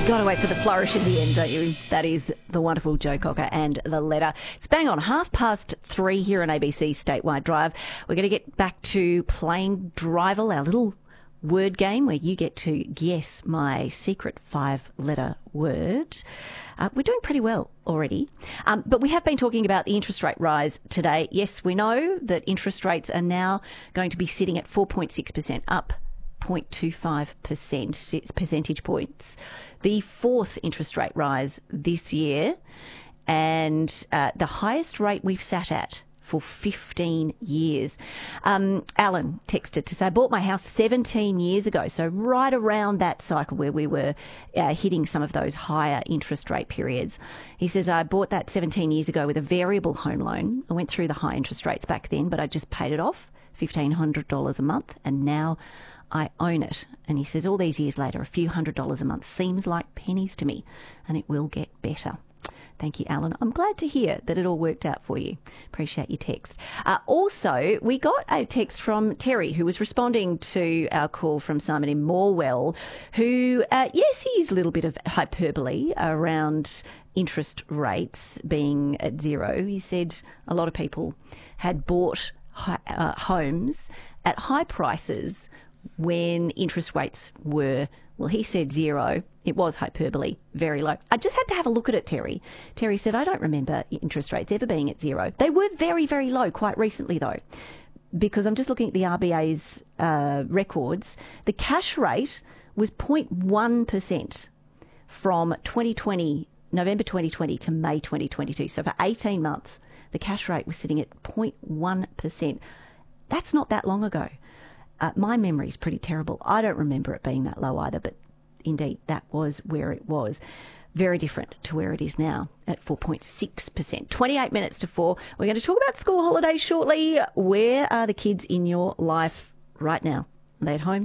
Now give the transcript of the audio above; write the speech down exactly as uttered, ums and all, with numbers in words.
Got to wait for the flourish in the end, don't you? That is the wonderful Joe Cocker and The Letter. It's bang on half past three here on A B C Statewide Drive. We're going to get back to playing Drivel, our little word game where you get to guess my secret five-letter word. Uh, we're doing pretty well already. Um, but we have been talking about the interest rate rise today. Yes, we know that interest rates are now going to be sitting at four point six percent, up zero point two five percent, percentage points. The fourth interest rate rise this year, and uh, the highest rate we've sat at for fifteen years. Um, Alan texted to say, I bought my house seventeen years ago, so right around that cycle where we were uh, hitting some of those higher interest rate periods. He says, I bought that seventeen years ago with a variable home loan. I went through the high interest rates back then, but I just paid it off, fifteen hundred dollars a month, and now I own it. And he says, all these years later, a few hundred dollars a month seems like pennies to me, and it will get better. Thank you, Alan. I'm glad to hear that it all worked out for you. Appreciate your text. Uh, also, we got a text from Terry, who was responding to our call from Simon in Morwell, who, uh, yes, he used a little bit of hyperbole around interest rates being at zero. He said a lot of people had bought hi- uh, homes at high prices when interest rates were, well, he said zero. It was hyperbole, very low. I just had to have a look at it, Terry. Terry said, I don't remember interest rates ever being at zero. They were very, very low quite recently, though, because I'm just looking at the R B A's uh, records. The cash rate was zero point one percent from twenty twenty, November twenty twenty to May twenty twenty-two. So for eighteen months, the cash rate was sitting at zero point one percent. That's not that long ago. Uh, my memory is pretty terrible. I don't remember it being that low either, but indeed that was where it was. Very different to where it is now at four point six percent. twenty-eight minutes to four. We're going to talk about school holidays shortly. Where are the kids in your life right now? Are they at home?